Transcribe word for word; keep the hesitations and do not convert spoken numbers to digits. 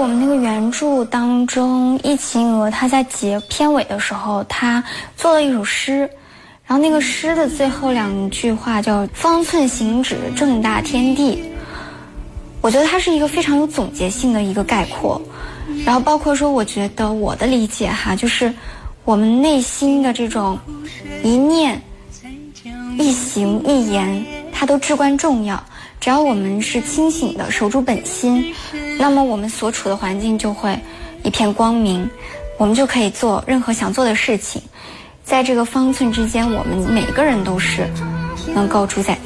我们那个原著当中，易秦娥她在结片尾的时候，她做了一首诗，然后那个诗的最后两句话叫“方寸行止，正大天地”。我觉得它是一个非常有总结性的一个概括，然后包括说，我觉得我的理解哈，就是我们内心的这种一念、一行、一言，它都至关重要。只要我们是清醒的，守住本心，那么我们所处的环境就会一片光明，我们就可以做任何想做的事情。在这个方寸之间，我们每个人都是能够主宰